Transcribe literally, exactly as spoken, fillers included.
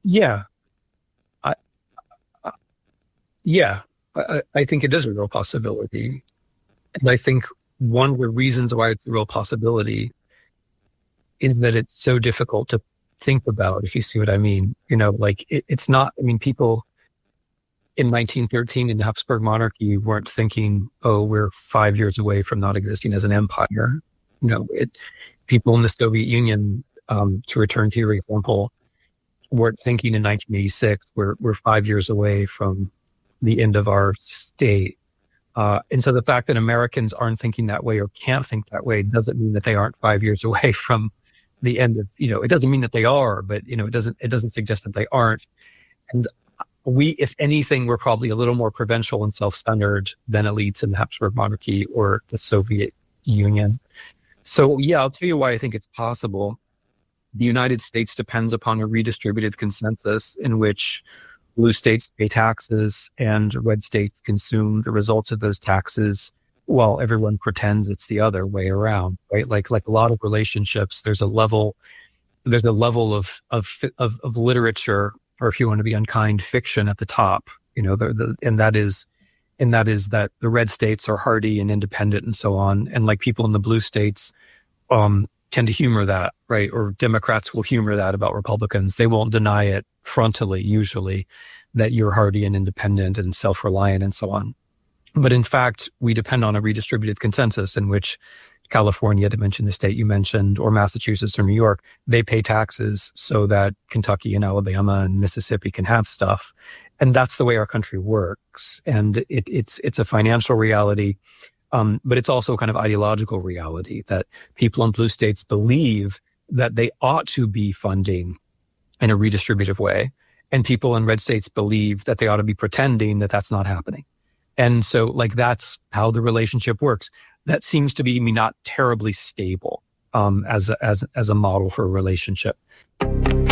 Yeah. I, I, yeah. I, I think it is a real possibility. And I think one of the reasons why it's a real possibility is that it's so difficult to think about, if you see what I mean. You know, like it, it's not, I mean, people in nineteen thirteen in the Habsburg monarchy weren't thinking, oh, we're five years away from not existing as an empire. You know, it, people in the Soviet Union, um, to return to your example, weren't thinking in nineteen eighty-six, we're, we're five years away from the end of our state. Uh, and so the fact that Americans aren't thinking that way or can't think that way doesn't mean that they aren't five years away from the end of, you know, it doesn't mean that they are, but, you know, it doesn't, it doesn't suggest that they aren't. And we, if anything, we're probably a little more provincial and self-centered than elites in the Habsburg monarchy or the Soviet Union. So yeah, I'll tell you why I think it's possible. The United States depends upon a redistributive consensus in which blue states pay taxes and red states consume the results of those taxes while everyone pretends it's the other way around, right? Like, like a lot of relationships, there's a level, there's a level of, of, of, of literature, or if you want to be unkind, fiction at the top, you know, the, the, and that is, and that is that the red states are hardy and independent and so on. And like people in the blue states, um, tend to humor that, right? Or Democrats will humor that about Republicans. They won't deny it frontally, usually, that you're hardy and independent and self-reliant and so on. But in fact, we depend on a redistributive consensus in which California, to mention the state you mentioned, or Massachusetts or New York, they pay taxes so that Kentucky and Alabama and Mississippi can have stuff. And that's the way our country works. And it, it's, it's a financial reality. Um, but it's also kind of ideological reality that people in blue states believe that they ought to be funding in a redistributive way. And people in red states believe that they ought to be pretending that that's not happening. And so like, that's how the relationship works. That seems to be, I mean, not terribly stable, um, as a, as, as a model for a relationship.